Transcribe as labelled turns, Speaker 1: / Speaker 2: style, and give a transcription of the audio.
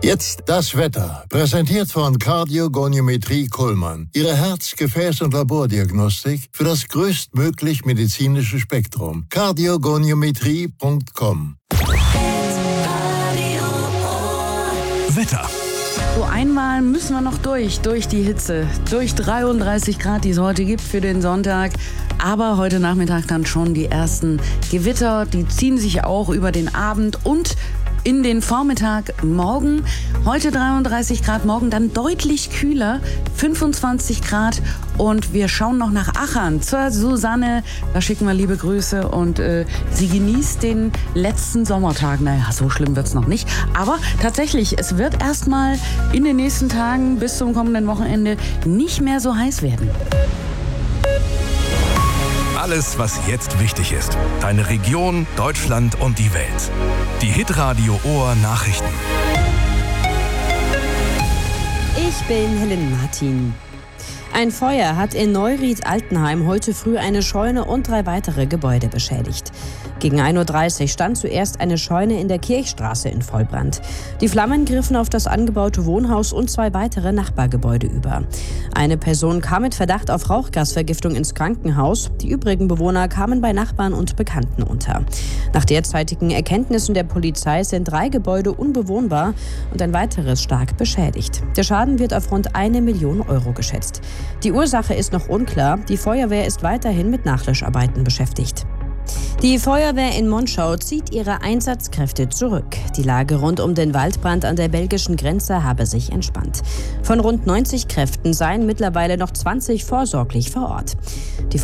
Speaker 1: Jetzt das Wetter, präsentiert von Kardiogoniometrie Kuhlmann. Ihre Herz-, Gefäß- und Labordiagnostik für das größtmöglich medizinische Spektrum. Kardiogoniometrie.com.
Speaker 2: Wetter.
Speaker 3: So einmal müssen wir noch durch die Hitze, durch 33 Grad, die es heute gibt für den Sonntag. Aber heute Nachmittag dann schon die ersten Gewitter, die ziehen sich auch über den Abend und in den Vormittag morgen. Heute 33 Grad, morgen dann deutlich kühler, 25 Grad. Und wir schauen noch nach Achern zur Susanne. Da schicken wir liebe Grüße und sie genießt den letzten Sommertag. Naja, so schlimm wird's noch nicht. Aber tatsächlich, es wird erstmal in den nächsten Tagen bis zum kommenden Wochenende nicht mehr so heiß werden.
Speaker 2: Alles, was jetzt wichtig ist. Deine Region, Deutschland und die Welt. Die Hitradio Ohr Nachrichten.
Speaker 4: Ich bin Helen Martin. Ein Feuer hat in Neuried-Altenheim heute früh eine Scheune und 3 weitere Gebäude beschädigt. Gegen 1:30 Uhr stand zuerst eine Scheune in der Kirchstraße in Vollbrand. Die Flammen griffen auf das angebaute Wohnhaus und 2 weitere Nachbargebäude über. Eine Person kam mit Verdacht auf Rauchgasvergiftung ins Krankenhaus. Die übrigen Bewohner kamen bei Nachbarn und Bekannten unter. Nach derzeitigen Erkenntnissen der Polizei sind 3 Gebäude unbewohnbar und ein weiteres stark beschädigt. Der Schaden wird auf rund 1 Million Euro geschätzt. Die Ursache ist noch unklar. Die Feuerwehr ist weiterhin mit Nachlöscharbeiten beschäftigt. Die Feuerwehr in Monschau zieht ihre Einsatzkräfte zurück. Die Lage rund um den Waldbrand an der belgischen Grenze habe sich entspannt. Von rund 90 Kräften seien mittlerweile noch 20 vorsorglich vor Ort. Die